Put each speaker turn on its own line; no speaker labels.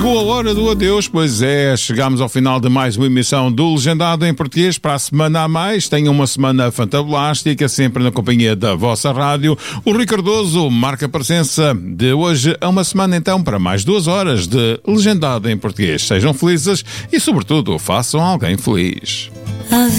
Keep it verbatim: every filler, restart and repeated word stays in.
Chegou a hora do adeus, pois é, chegamos ao final de mais uma emissão do Legendado em Português. Para a semana a mais, tenham uma semana fantabulástica, sempre na companhia da vossa rádio. O Rui Cardoso marca a presença de hoje a uma semana então para mais duas horas de Legendado em Português. Sejam felizes e, sobretudo, façam alguém feliz.